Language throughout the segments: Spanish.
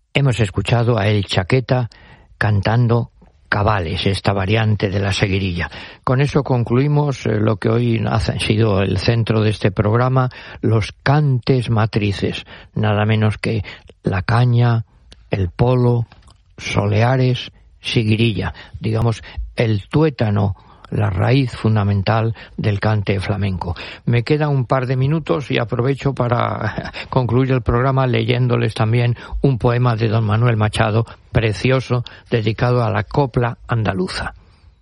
Hemos escuchado a El Chaqueta cantando Cabales, esta variante de la seguirilla. Con eso concluimos lo que hoy ha sido el centro de este programa, los cantes matrices, nada menos que la caña, el polo, soleares, seguirilla, digamos el tuétano, la raíz fundamental del cante flamenco. Me queda un par de minutos y aprovecho para concluir el programa leyéndoles también un poema de don Manuel Machado, precioso, dedicado a la copla andaluza.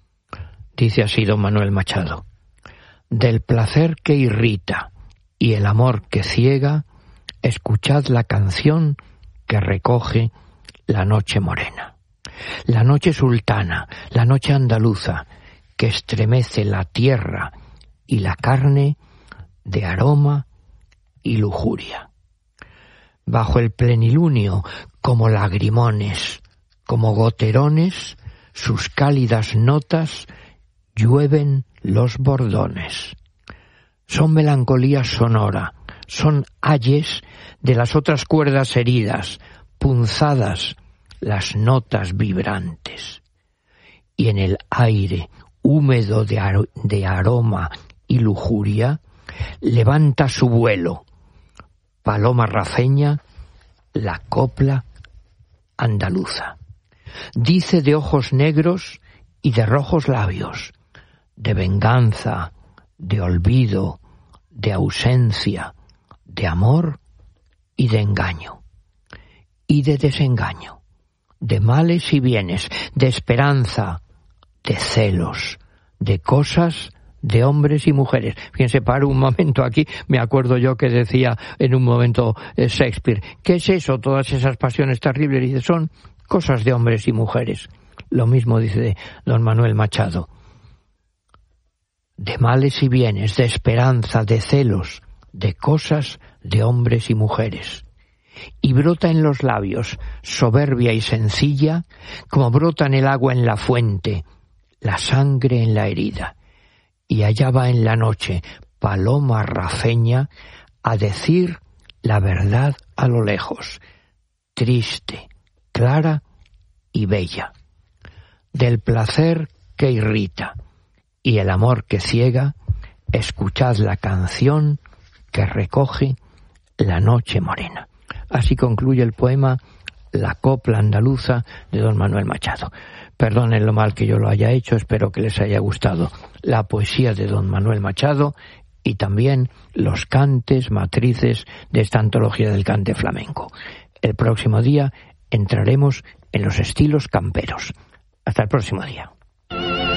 Dice así don Manuel Machado: del placer que irrita y el amor que ciega, escuchad la canción que recoge la noche morena. La noche sultana, la noche andaluza, que estremece la tierra y la carne de aroma y lujuria. Bajo el plenilunio, como lagrimones, como goterones, sus cálidas notas llueven los bordones. Son melancolía sonora, son ayes de las otras cuerdas heridas, punzadas las notas vibrantes. Y en el aire húmedo de aroma y lujuria, levanta su vuelo, paloma rafeña, la copla andaluza. Dice de ojos negros y de rojos labios, de venganza, de olvido, de ausencia, de amor y de engaño, y de desengaño, de males y bienes, de esperanza, de celos, de cosas, de hombres y mujeres. Fíjense, paro un momento aquí, me acuerdo yo que decía en un momento Shakespeare, ¿qué es eso, todas esas pasiones terribles? Y dice, son cosas de hombres y mujeres. Lo mismo dice don Manuel Machado. De males y bienes, de esperanza, de celos, de cosas, de hombres y mujeres. Y brota en los labios, soberbia y sencilla, como brota en el agua en la fuente, la sangre en la herida, y allá va en la noche, paloma rafeña, a decir la verdad a lo lejos, triste, clara y bella. Del placer que irrita y el amor que ciega, escuchad la canción que recoge la noche morena. Así concluye el poema La copla andaluza de don Manuel Machado. Perdonen lo mal que yo lo haya hecho, espero que les haya gustado la poesía de don Manuel Machado y también los cantes matrices de esta antología del cante flamenco. El próximo día entraremos en los estilos camperos. Hasta el próximo día.